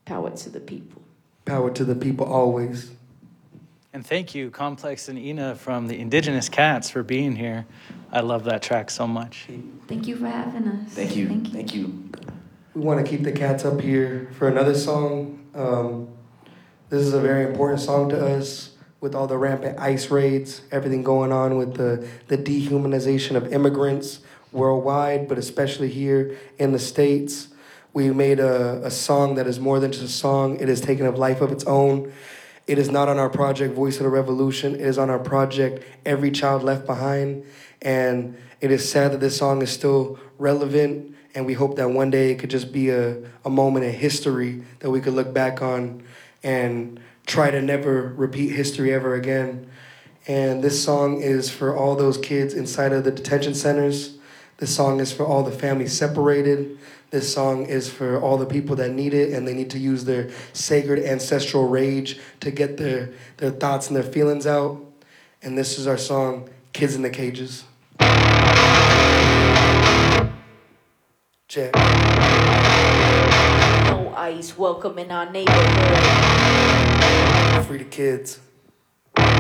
Power to the people. Power to the people always. And thank you, Complex and Ina from the Indigenous Cats, for being here. I love that track so much. Thank you for having us. Thank you. Thank you. We want to keep the Cats up here for another song. This is a very important song to us with all the rampant ICE raids, everything going on with the dehumanization of immigrants worldwide, but especially here in the States. We made a song that is more than just a song. It has taken a life of its own. It is not on our project, Voice of the Revolution. It is on our project, Every Child Left Behind. And it is sad that this song is still relevant, and we hope that one day it could just be a moment in history that we could look back on and try to never repeat history ever again. And this song is for all those kids inside of the detention centers. This song is for all the families separated. This song is for all the people that need it, and they need to use their sacred ancestral rage to get their thoughts and their feelings out. And this is our song, Kids in the Cages. Check. No ICE, welcome in our neighborhood. Free the kids.